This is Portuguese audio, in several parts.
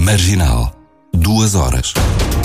Marginal. 2 horas.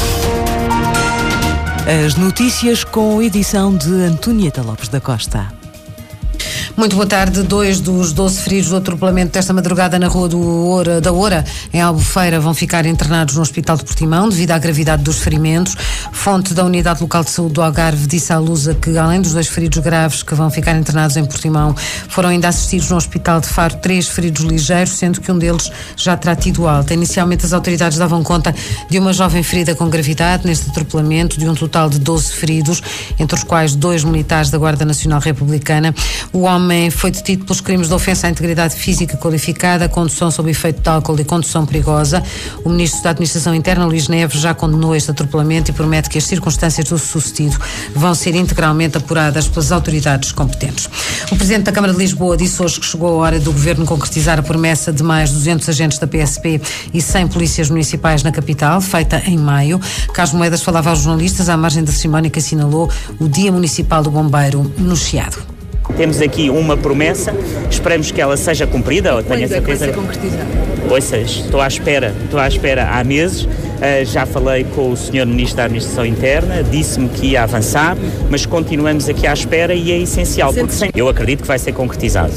As notícias com edição de Antonieta Lopes da Costa. Muito boa tarde. 2 dos 12 feridos do atropelamento desta madrugada na Rua da Oura, em Albufeira, vão ficar internados no Hospital de Portimão devido à gravidade dos ferimentos. Fonte da Unidade Local de Saúde do Algarve disse à Lusa que, além dos 2 feridos graves que vão ficar internados em Portimão, foram ainda assistidos no Hospital de Faro 3 feridos ligeiros, sendo que um deles já terá tido alta. Inicialmente, as autoridades davam conta de uma jovem ferida com gravidade neste atropelamento, de um total de 12 feridos, entre os quais 2 militares da Guarda Nacional Republicana. O homem foi detido pelos crimes de ofensa à integridade física qualificada, condução sob efeito de álcool e condução perigosa. O Ministro da Administração Interna, Luís Neves, já condenou este atropelamento e promete que as circunstâncias do sucedido vão ser integralmente apuradas pelas autoridades competentes. O Presidente da Câmara de Lisboa disse hoje que chegou a hora do Governo concretizar a promessa de mais 200 agentes da PSP e 100 polícias municipais na capital, feita em maio. Carlos Moedas falava aos jornalistas à margem da cerimónia que assinalou o Dia Municipal do Bombeiro no Chiado. Temos aqui uma promessa, esperamos que ela seja cumprida, ou tenho a certeza. Quando vai ser concretizada? Ouça, estou à espera há meses. Já falei com o Sr. Ministro da Administração Interna, disse-me que ia avançar, mas continuamos aqui à espera e é essencial, porque eu acredito que vai ser concretizado.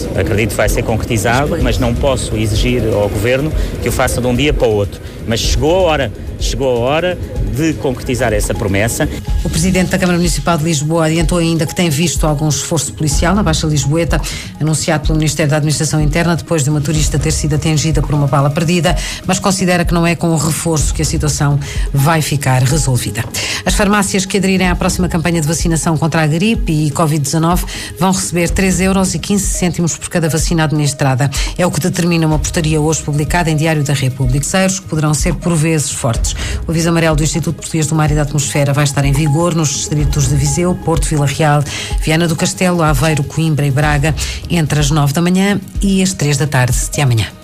Mas não posso exigir ao Governo que o faça de um dia para o outro. Mas chegou a hora de concretizar essa promessa. O Presidente da Câmara Municipal de Lisboa adiantou ainda que tem visto algum esforço policial na Baixa Lisboeta, anunciado pelo Ministério da Administração Interna depois de uma turista ter sido atingida por uma bala perdida, mas considera que não é com o reforço que a situação vai ficar resolvida. As farmácias que aderirem à próxima campanha de vacinação contra a gripe e Covid-19 vão receber 3,15 € por cada vacina administrada. É o que determina uma portaria hoje publicada em Diário da República. Seiros que poderão ser por vezes fortes. O aviso amarelo do Instituto Português do Mar e da Atmosfera vai estar em vigor nos distritos de Viseu, Porto, Vila Real, Viana do Castelo, Aveiro, Coimbra e Braga entre as 9 da manhã e as 3 da tarde de amanhã.